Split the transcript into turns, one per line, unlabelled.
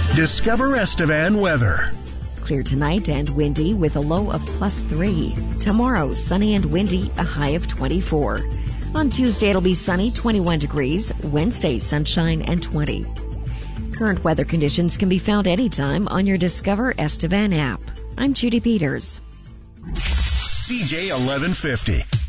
Discover Estevan weather.
Clear tonight and windy with a low of +3. Tomorrow, sunny and windy, a high of 24. On Tuesday, it'll be sunny, 21 degrees. Wednesday, sunshine and 20. Current weather conditions can be found anytime on your Discover Estevan app. I'm Judy Peters.
CJ 1150.